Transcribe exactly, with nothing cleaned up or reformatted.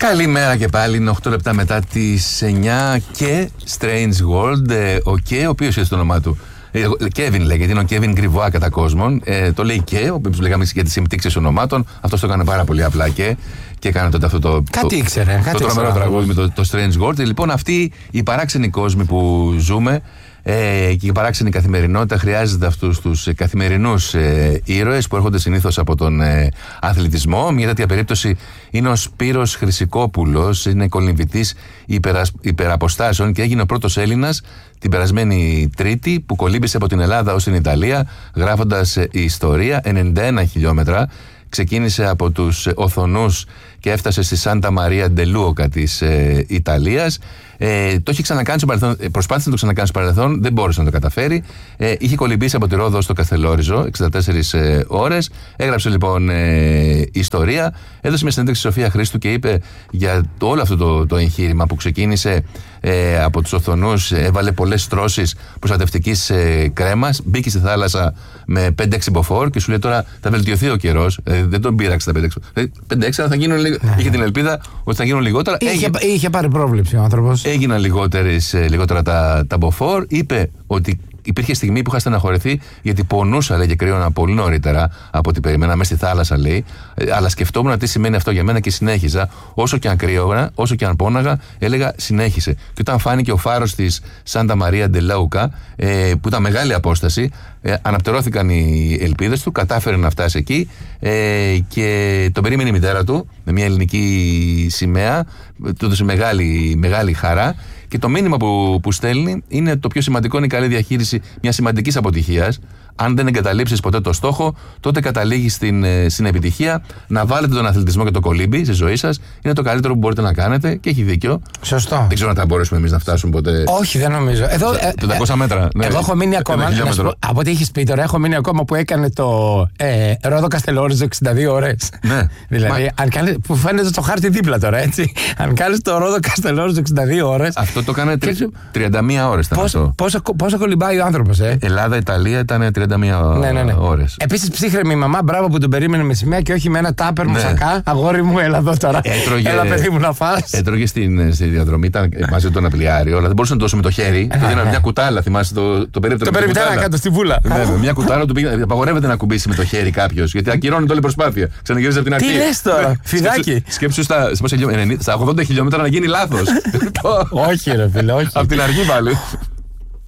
Καλημέρα και πάλι, είναι οκτώ λεπτά μετά τις εννιά και Strange World. Ε, ο Κέ, ο οποίος είναι το όνομά του. Κέβιν λέγεται, είναι ο Κέβιν Γκριβοά κατά κόσμον. Ε, το λέει Κέ, ο οποίος λέγαμε για τις συμπτύξεις ονομάτων. Αυτό το έκανε πάρα πολύ απλά και, και έκανε τότε αυτό το. Κάτι το, ήξερε. Το, κάτι το τρομερό τραγούδι με το, το Strange World. Λοιπόν, αυτοί οι παράξενοι κόσμοι που ζούμε ε, και η παράξενη καθημερινότητα χρειάζεται αυτούς τους καθημερινούς ε, ήρωες που έρχονται συνήθως από τον ε, αθλητισμό. Μια τέτοια περίπτωση είναι ο Σπύρος Χρυσικόπουλος, είναι κολυμβητής υπερασ, υπεραποστάσεων και έγινε ο πρώτος Έλληνας την περασμένη Τρίτη που κολύμπησε από την Ελλάδα ως την Ιταλία, γράφοντας ε, ιστορία. ενενήντα ένα χιλιόμετρα. Ξεκίνησε από τους Οθονούς και έφτασε στη Σάντα Μαρία Ντελούοκα της ε, Ιταλίας. Ε, το είχε ξανακάνει στο παρελθόν, προσπάθησε να το ξανακάνει στο παρελθόν, δεν μπόρεσε να το καταφέρει. Ε, είχε κολυμπήσει από τη Ρόδο στο Καστελόριζο εξήντα τέσσερις ε, ώρες. Έγραψε λοιπόν ε, ιστορία. Έδωσε μια συνέντευξη στη Σοφία Χρήστου και είπε για το, όλο αυτό το, το εγχείρημα που ξεκίνησε ε, από τους Οθονούς. Έβαλε πολλές στρώσεις προστατευτικής ε, κρέμας. Μπήκε στη θάλασσα με πέντε έξι μποφόρ και σου λέει τώρα θα βελτιωθεί ο καιρός. Ε, δεν τον πείραξε τα πέντε έξι. πέντε έξι θα γίνουν λίγο. Είχε την ελπίδα ότι θα γίνουν λιγότερα. Είχε, Έγι... είχε πάρει πρόβλεψη ο άνθρωπος. Έγιναν λιγότερα τα, τα μποφόρ. Είπε ότι υπήρχε στιγμή που είχα στεναχωρηθεί γιατί πονούσα, λέει, και κρύωνα πολύ νωρίτερα από ό,τι περιμένα μέσα στη θάλασσα, λέει. Αλλά σκεφτόμουν τι σημαίνει αυτό για μένα και συνέχιζα. Όσο και αν κρύωνα, όσο και αν πόναγα, έλεγα συνέχισε. Και όταν φάνηκε ο φάρος της Σάντα Μαρία Ντελούοκα, ε, που ήταν μεγάλη απόσταση, ε, αναπτερώθηκαν οι ελπίδες του, κατάφερε να φτάσει εκεί ε, και τον περίμενε η μητέρα του με μια ελληνική σημαία. Του έδωσε μεγάλη, μεγάλη χαρά. Και το μήνυμα που, που στέλνει είναι το πιο σημαντικό, είναι η καλή διαχείριση μιας σημαντικής αποτυχίας. Αν δεν εγκαταλείψεις ποτέ το στόχο, τότε καταλήγεις στην, στην επιτυχία. Να βάλετε τον αθλητισμό και το κολύμπι στη ζωή σας είναι το καλύτερο που μπορείτε να κάνετε και έχει δίκιο. Σωστό. Δεν ξέρω αν θα μπορέσουμε εμείς να φτάσουμε ποτέ. Όχι, δεν νομίζω. Εδώ, ε, πεντακόσια μέτρα. Ναι. Εγώ έχω μείνει ακόμα. Πω, από ό,τι έχεις πει τώρα, έχω μείνει ακόμα που έκανε το ε, Ρόδο Καστελόριζο εξήντα δύο ώρες. Ναι. Δηλαδή, Μα... αν κάνεις, που φαίνεται στο χάρτη δίπλα τώρα, έτσι. Αν κάνεις το Ρόδο Καστελόριζο εξήντα δύο ώρες. Αυτό το έκανε τριάντα μία ώρες. Πόσο, πόσο, πόσο κολυμπάει ο άνθρωπος, ε. Ελλάδα-Ιταλία ήταν τριάντα μία ναι, ναι, ναι. ώρες. Επίσης ψύχρεμη η μαμά, μπράβο που τον περίμενε με σημαία και όχι με ένα τάπερ μουσακά. Ναι. Αγόρι μου, έλα εδώ τώρα. Έτρωγε, έλα, παιδί μου, να φας. Έτρωγε στην, στη διαδρομή, ήταν μαζί τον απλιάριο, αλλά δεν μπορούσε να το δώσει με το χέρι. Και δίνανε μια κουτάλα, θυμάσαι το, το περίπτερο. Το περίπτερο κάτω στη βούλα. Ναι, μια κουτάλα του πήγε. Απαγορεύεται να κουμπίσει με το χέρι κάποιο, γιατί ακυρώνει όλη η προσπάθεια. Ξαναγυρίζει από την αρχή. Τι λες τώρα, φιδάκι. Σκέψου στα, στα ογδόντα χιλιόμετρα να γίνει λάθος. Όχι, ρε φίλε, όχι. Από την αρχή πάλι.